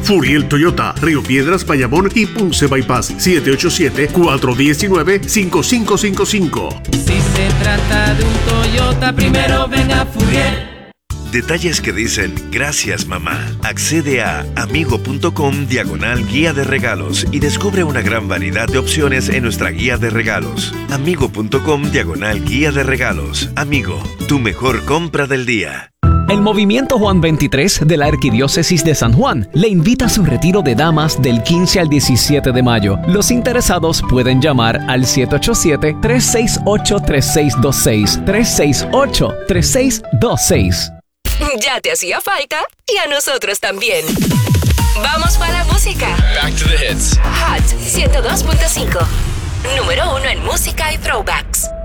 Furiel Toyota, Río Piedras, Bayamón y Ponce Bypass. 787-419-5555. Si se trata de un Toyota, primero ven a Furiel. Detalles que dicen gracias mamá. Accede a amigo.com/guía de regalos y descubre una gran variedad de opciones en nuestra guía de regalos. Amigo.com/guía de regalos. Amigo, tu mejor compra del día. El Movimiento Juan 23 de la Arquidiócesis de San Juan le invita a su retiro de damas del 15 al 17 de mayo. Los interesados pueden llamar al 787-368-3626. 368-3626. Ya te hacía falta y a nosotros también. Vamos para la música. Back to the hits. Hot 102.5. Número 1 en música y throwbacks.